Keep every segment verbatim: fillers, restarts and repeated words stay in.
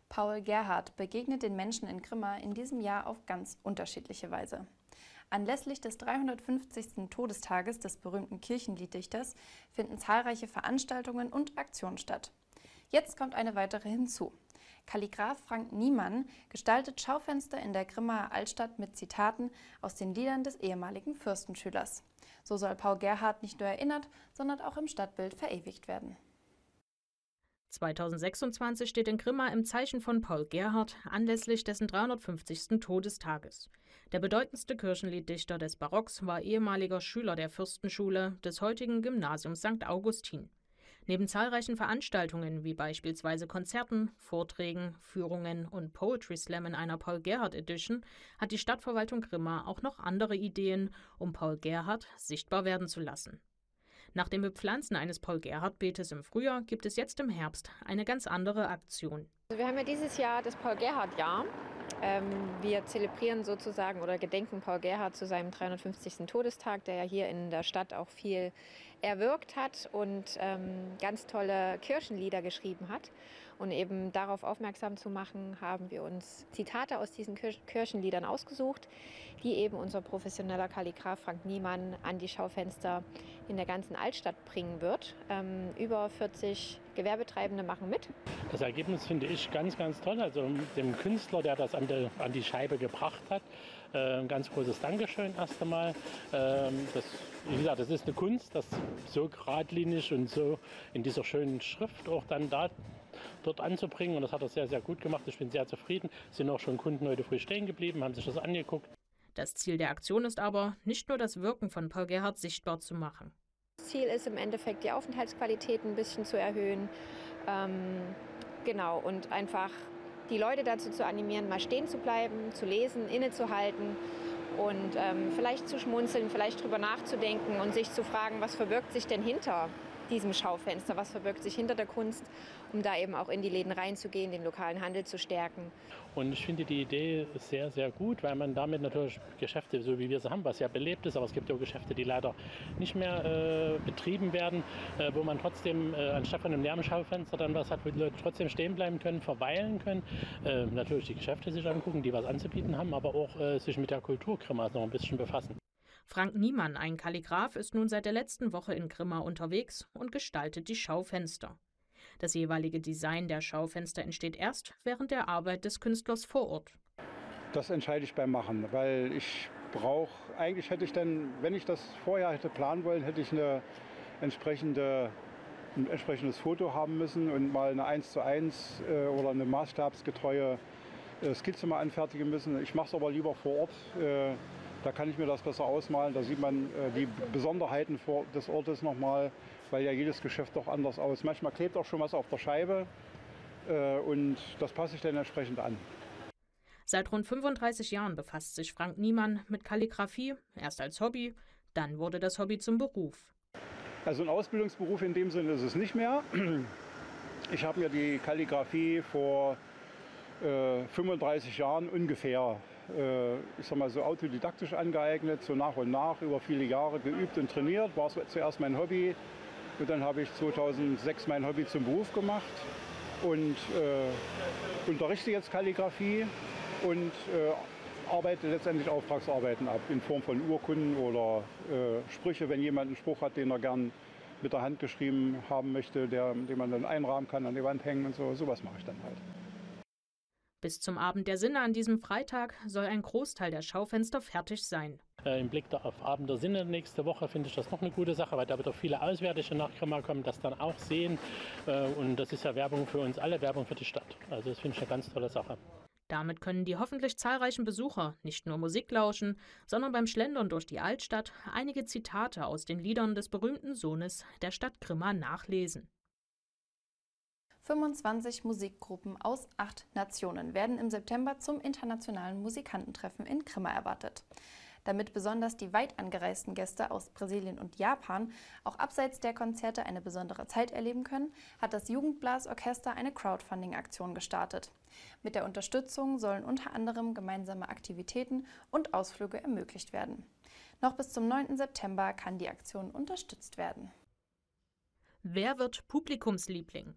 Paul Gerhardt begegnet den Menschen in Grimma in diesem Jahr auf ganz unterschiedliche Weise. Anlässlich des dreihundertfünfzigsten Todestages des berühmten Kirchenlieddichters finden zahlreiche Veranstaltungen und Aktionen statt. Jetzt kommt eine weitere hinzu. Kalligraph Frank Niemann gestaltet Schaufenster in der Grimmaer Altstadt mit Zitaten aus den Liedern des ehemaligen Fürstenschülers. So soll Paul Gerhardt nicht nur erinnert, sondern auch im Stadtbild verewigt werden. zweitausendsechsundzwanzig steht in Grimma im Zeichen von Paul Gerhardt anlässlich dessen dreihundertfünfzigsten Todestages. Der bedeutendste Kirchenlieddichter des Barocks war ehemaliger Schüler der Fürstenschule des heutigen Gymnasiums Sankt Augustin. Neben zahlreichen Veranstaltungen wie beispielsweise Konzerten, Vorträgen, Führungen und Poetry Slam in einer Paul Gerhardt Edition hat die Stadtverwaltung Grimma auch noch andere Ideen, um Paul Gerhardt sichtbar werden zu lassen. Nach dem Bepflanzen eines Paul-Gerhardt-Beetes im Frühjahr gibt es jetzt im Herbst eine ganz andere Aktion. Wir haben ja dieses Jahr das Paul-Gerhardt-Jahr. Ähm, wir zelebrieren sozusagen oder gedenken Paul Gerhardt zu seinem dreihundertfünfzigsten Todestag, der ja hier in der Stadt auch viel erwirkt hat und ähm, ganz tolle Kirchenlieder geschrieben hat. Und eben darauf aufmerksam zu machen, haben wir uns Zitate aus diesen Kirch- Kirchenliedern ausgesucht, die eben unser professioneller Kalligraph Frank Niemann an die Schaufenster in der ganzen Altstadt bringen wird. Ähm, über vierzig Gewerbetreibende machen mit. Das Ergebnis finde ich ganz, ganz toll. Also dem Künstler, der das an die, an die Scheibe gebracht hat, äh, ein ganz großes Dankeschön erst einmal. Ähm, das, wie gesagt, das ist eine Kunst, das so geradlinig und so in dieser schönen Schrift auch dann da dort anzubringen. Und das hat er sehr, sehr gut gemacht. Ich bin sehr zufrieden. Es sind auch schon Kunden heute früh stehen geblieben, haben sich das angeguckt. Das Ziel der Aktion ist aber, nicht nur das Wirken von Paul Gerhardt sichtbar zu machen. Das Ziel ist im Endeffekt, die Aufenthaltsqualität ein bisschen zu erhöhen. Ähm, genau, und einfach die Leute dazu zu animieren, mal stehen zu bleiben, zu lesen, innezuhalten und ähm, vielleicht zu schmunzeln, vielleicht drüber nachzudenken und sich zu fragen, was verbirgt sich denn hinter diesem Schaufenster, was verbirgt sich hinter der Kunst, um da eben auch in die Läden reinzugehen, den lokalen Handel zu stärken. Und ich finde die Idee sehr, sehr gut, weil man damit natürlich Geschäfte, so wie wir sie haben, was ja belebt ist, aber es gibt auch Geschäfte, die leider nicht mehr äh, betrieben werden, äh, wo man trotzdem äh, anstatt von einem leeren Schaufenster dann was hat, wo die Leute trotzdem stehen bleiben können, verweilen können, äh, natürlich die Geschäfte sich angucken, die was anzubieten haben, aber auch äh, sich mit der Kultur Grimmas noch ein bisschen befassen. Frank Niemann, ein Kalligraph, ist nun seit der letzten Woche in Grimma unterwegs und gestaltet die Schaufenster. Das jeweilige Design der Schaufenster entsteht erst während der Arbeit des Künstlers vor Ort. Das entscheide ich beim Machen, weil ich brauche, eigentlich hätte ich dann, wenn ich das vorher hätte planen wollen, hätte ich eine entsprechende, ein entsprechendes Foto haben müssen und mal eine eins zu eins äh, oder eine maßstabsgetreue äh, Skizze mal anfertigen müssen. Ich mache es aber lieber vor Ort. Äh, Da kann ich mir das besser ausmalen. Da sieht man äh, die Besonderheiten des Ortes nochmal, weil ja jedes Geschäft doch anders aus. Manchmal klebt auch schon was auf der Scheibe äh, und das passe ich dann entsprechend an. Seit rund fünfunddreißig Jahren befasst sich Frank Niemann mit Kalligraphie, erst als Hobby, dann wurde das Hobby zum Beruf. Also ein Ausbildungsberuf in dem Sinne ist es nicht mehr. Ich habe mir die Kalligraphie vor äh, fünfunddreißig Jahren ungefähr ich sag mal so autodidaktisch angeeignet, so nach und nach über viele Jahre geübt und trainiert. War zuerst mein Hobby und dann habe ich zweitausendsechs mein Hobby zum Beruf gemacht und äh, unterrichte jetzt Kalligraphie und äh, arbeite letztendlich Auftragsarbeiten ab in Form von Urkunden oder äh, Sprüche, wenn jemand einen Spruch hat, den er gern mit der Hand geschrieben haben möchte, der, den man dann einrahmen kann, an die Wand hängen und so. Sowas mache ich dann halt. Bis zum Abend der Sinne an diesem Freitag soll ein Großteil der Schaufenster fertig sein. Äh, Im Blick auf Abend der Sinne nächste Woche finde ich das noch eine gute Sache, weil da wieder viele Auswärtige nach Grimma kommen, das dann auch sehen. Äh, und das ist ja Werbung für uns alle, Werbung für die Stadt. Also das finde ich eine ganz tolle Sache. Damit können die hoffentlich zahlreichen Besucher nicht nur Musik lauschen, sondern beim Schlendern durch die Altstadt einige Zitate aus den Liedern des berühmten Sohnes der Stadt Grimma nachlesen. fünfundzwanzig Musikgruppen aus acht Nationen werden im September zum internationalen Musikantentreffen in Grimma erwartet. Damit besonders die weit angereisten Gäste aus Brasilien und Japan auch abseits der Konzerte eine besondere Zeit erleben können, hat das Jugendblasorchester eine Crowdfunding-Aktion gestartet. Mit der Unterstützung sollen unter anderem gemeinsame Aktivitäten und Ausflüge ermöglicht werden. Noch bis zum neunten September kann die Aktion unterstützt werden. Wer wird Publikumsliebling?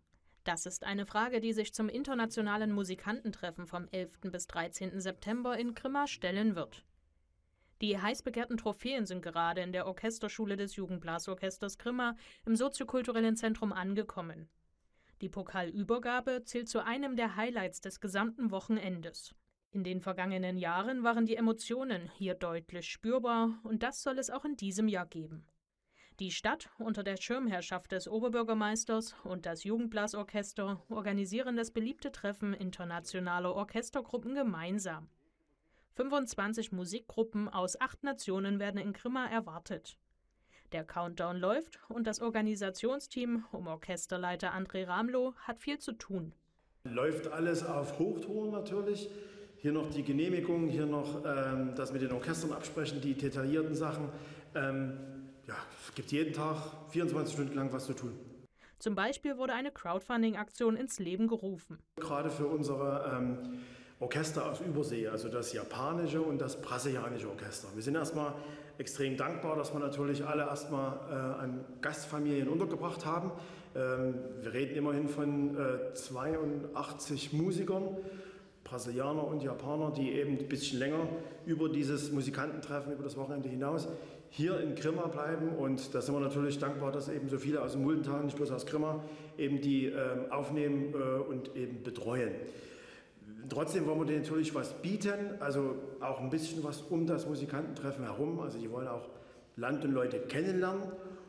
Das ist eine Frage, die sich zum internationalen Musikantentreffen vom elften bis dreizehnten September in Grimma stellen wird. Die heiß begehrten Trophäen sind gerade in der Orchesterschule des Jugendblasorchesters Grimma im soziokulturellen Zentrum angekommen. Die Pokalübergabe zählt zu einem der Highlights des gesamten Wochenendes. In den vergangenen Jahren waren die Emotionen hier deutlich spürbar und das soll es auch in diesem Jahr geben. Die Stadt unter der Schirmherrschaft des Oberbürgermeisters und das Jugendblasorchester organisieren das beliebte Treffen internationaler Orchestergruppen gemeinsam. fünfundzwanzig Musikgruppen aus acht Nationen werden in Grimma erwartet. Der Countdown läuft und das Organisationsteam um Orchesterleiter André Ramlow hat viel zu tun. Läuft alles auf Hochtouren natürlich. Hier noch die Genehmigung, hier noch ähm, das mit den Orchestern absprechen, die detaillierten Sachen. Ähm, ja, es gibt jeden Tag vierundzwanzig Stunden lang was zu tun. Zum Beispiel wurde eine Crowdfunding-Aktion ins Leben gerufen. Gerade für unsere ähm, Orchester aus Übersee, also das japanische und das brasilianische Orchester. Wir sind erstmal extrem dankbar, dass wir natürlich alle erstmal äh, an Gastfamilien untergebracht haben. Ähm, wir reden immerhin von äh, zweiundachtzig Musikern, Brasilianer und Japaner, die eben ein bisschen länger über dieses Musikantentreffen, über das Wochenende hinaus hier in Grimma bleiben. Und da sind wir natürlich dankbar, dass eben so viele aus dem Muldental, nicht bloß aus Grimma, eben die äh, aufnehmen äh, und eben betreuen. Trotzdem wollen wir denen natürlich was bieten, also auch ein bisschen was um das Musikantentreffen herum. Also die wollen auch Land und Leute kennenlernen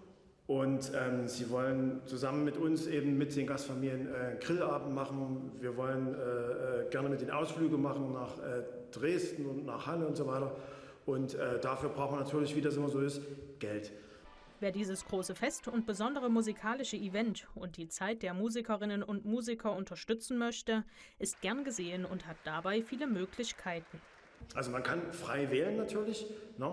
und ähm, sie wollen zusammen mit uns eben mit den Gastfamilien äh, Grillabend machen. Wir wollen äh, gerne mit den Ausflüge machen nach äh, Dresden und nach Halle und so weiter. Und äh, dafür braucht man natürlich, wie das immer so ist, Geld. Wer dieses große Fest und besondere musikalische Event und die Zeit der Musikerinnen und Musiker unterstützen möchte, ist gern gesehen und hat dabei viele Möglichkeiten. Also man kann frei wählen natürlich, ne,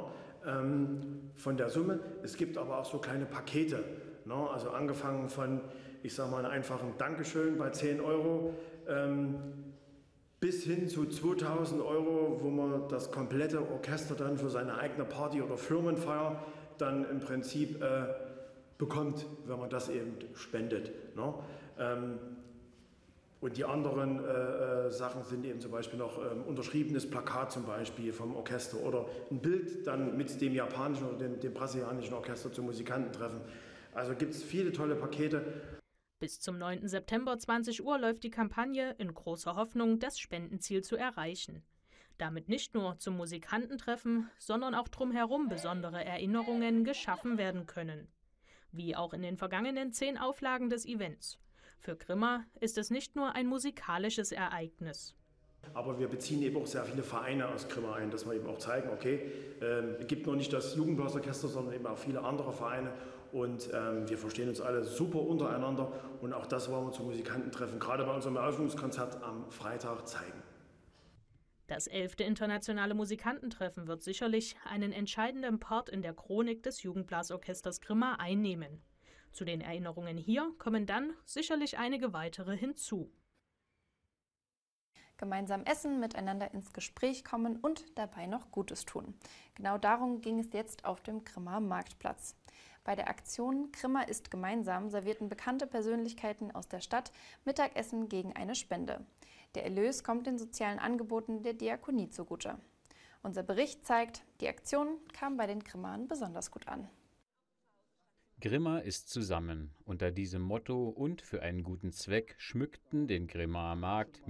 ähm, von der Summe. Es gibt aber auch so kleine Pakete, ne, also angefangen von, ich sage mal, einem einfachen Dankeschön bei zehn Euro ähm, bis hin zu zweitausend Euro, wo man das komplette Orchester dann für seine eigene Party oder Firmenfeier dann im Prinzip äh, bekommt, wenn man das eben spendet. Ne? Ähm, und die anderen äh, äh, Sachen sind eben zum Beispiel noch ähm, unterschriebenes Plakat zum Beispiel vom Orchester oder ein Bild dann mit dem japanischen oder dem, dem brasilianischen Orchester zum Musikantentreffen. Also gibt es viele tolle Pakete. Bis zum neunten September zwanzig Uhr läuft die Kampagne in großer Hoffnung, das Spendenziel zu erreichen. Damit nicht nur zum Musikantentreffen, sondern auch drumherum besondere Erinnerungen geschaffen werden können. Wie auch in den vergangenen zehn Auflagen des Events. Für Grimma ist es nicht nur ein musikalisches Ereignis. Aber wir beziehen eben auch sehr viele Vereine aus Grimma ein, dass wir eben auch zeigen, okay, ähm, es gibt noch nicht das Jugendblasorchester, sondern eben auch viele andere Vereine. Und ähm, wir verstehen uns alle super untereinander. Und auch das wollen wir zum Musikantentreffen, gerade bei unserem Eröffnungskonzert am Freitag, zeigen. Das elfte internationale Musikantentreffen wird sicherlich einen entscheidenden Part in der Chronik des Jugendblasorchesters Grimma einnehmen. Zu den Erinnerungen hier kommen dann sicherlich einige weitere hinzu. Gemeinsam essen, miteinander ins Gespräch kommen und dabei noch Gutes tun. Genau darum ging es jetzt auf dem Grimma Marktplatz. Bei der Aktion Grimma isst gemeinsam servierten bekannte Persönlichkeiten aus der Stadt Mittagessen gegen eine Spende. Der Erlös kommt den sozialen Angeboten der Diakonie zugute. Unser Bericht zeigt, die Aktion kam bei den Grimmern besonders gut an. Grimma ist zusammen. Unter diesem Motto und für einen guten Zweck schmückten den Grimmaer Markt